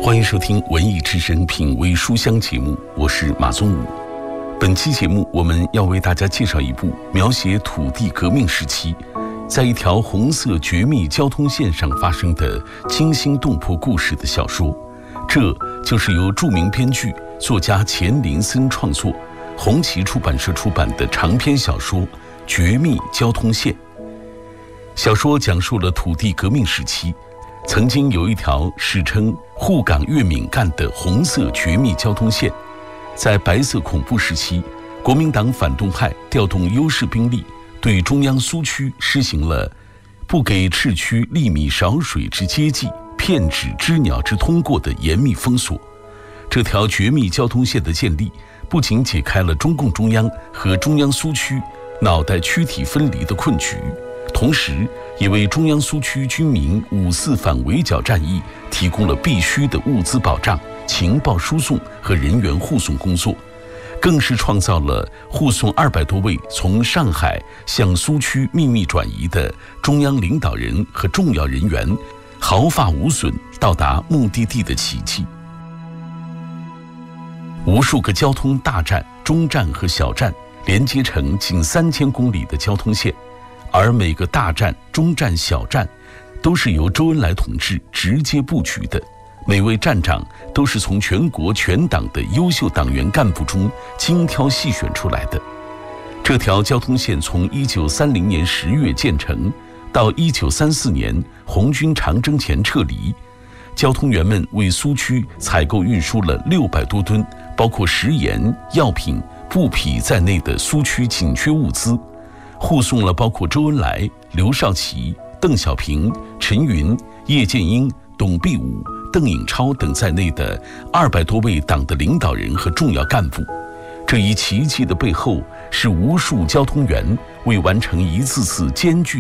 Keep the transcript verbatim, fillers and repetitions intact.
欢迎收听文艺之声品味书香节目，我是马宗武。本期节目我们要为大家介绍一部描写土地革命时期在一条红色绝密交通线上发生的惊心动魄故事的小说，这就是由著名编剧作家钱林森创作，红旗出版社出版的长篇小说《绝密交通线》。小说讲述了土地革命时期曾经有一条史称沪港粤闽干的红色绝密交通线，在白色恐怖时期，国民党反动派调动优势兵力，对中央苏区施行了不给赤区粒米少水之接济，骗止知鸟之通过的严密封锁。这条绝密交通线的建立，不仅解开了中共中央和中央苏区脑袋躯体分离的困局，同时也为中央苏区军民五四反围剿战役提供了必须的物资保障、情报输送和人员护送工作，更是创造了护送二百多位从上海向苏区秘密转移的中央领导人和重要人员毫发无损到达目的地的奇迹。无数个交通大站、中站和小站连接成近三千公里的交通线，而每个大站、中站、小站都是由周恩来同志直接布局的，每位站长都是从全国全党的优秀党员干部中精挑细选出来的。这条交通线从一九三零年十月建成，到一九三四年红军长征前撤离，交通员们为苏区采购运输了六百多吨包括食盐、药品、布匹在内的苏区紧缺物资，护送了包括周恩来、刘少奇、邓小平、陈云、叶剑英、董必武、邓颖超等在内的二百多位党的领导人和重要干部。这一奇迹的背后，是无数交通员为完成一次次艰巨